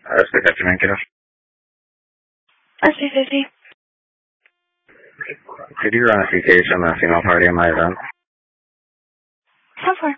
Speak to me, kiddo. RC50. Could you run a CTH on the female party in my event? How far?